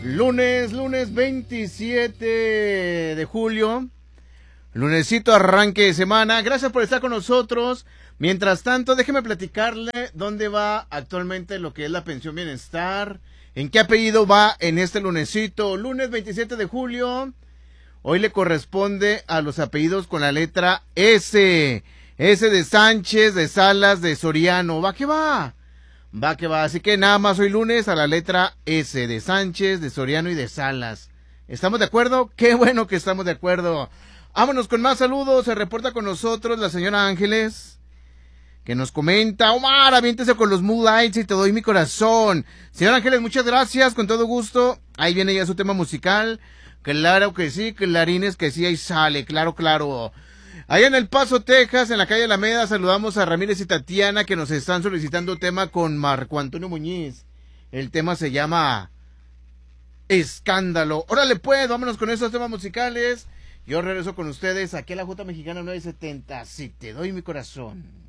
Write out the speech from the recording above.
Lunes 27 de julio. Lunesito, arranque de semana. Gracias por estar con nosotros. Mientras tanto, déjeme platicarle dónde va actualmente lo que es la pensión bienestar. En qué apellido va en este lunesito. Lunes 27 de julio. Hoy le corresponde a los apellidos con la letra S. S de Sánchez, de Salas, de Soriano. Va que va. Va que va. Así que nada más hoy lunes a la letra S de Sánchez, de Soriano y de Salas. ¿Estamos de acuerdo? Qué bueno que estamos de acuerdo. Vámonos con más saludos. Se reporta con nosotros la señora Ángeles, que nos comenta: Omar, aviéntese con los Moonlights y te doy mi corazón. Señora Ángeles, muchas gracias, con todo gusto. Ahí viene ya su tema musical. Claro que sí, clarines que sí, ahí sale, claro, claro. Allá en El Paso, Texas, en la calle Alameda, saludamos a Ramírez y Tatiana, que nos están solicitando tema con Marco Antonio Muñiz. El tema se llama Escándalo. Órale pues, vámonos con esos temas musicales. Yo regreso con ustedes aquí a la J Mexicana 970. Si te doy mi corazón.